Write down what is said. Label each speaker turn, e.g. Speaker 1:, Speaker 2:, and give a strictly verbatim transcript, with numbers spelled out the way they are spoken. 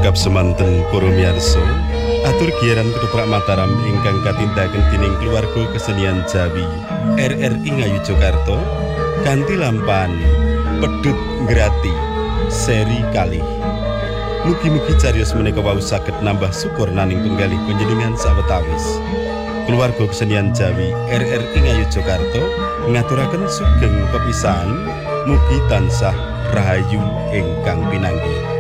Speaker 1: Cekap semanten para miyarsa, atur giyaran Ketoprak Mataram ingkang katindaken dening keluarga kesenian Jawi R R I Ngayogyakarta kanthi lampahan Pedhut Ngrati seri kalih. Mugi-mugi cariyos menika wau saged nambah syukur naning penggalih panjenengan sawetawis. Keluarga kesenian Jawi R R I Ngayogyakarta ngaturaken sugeng pepisahan mugi tansah rahayu ingkang pinanggih.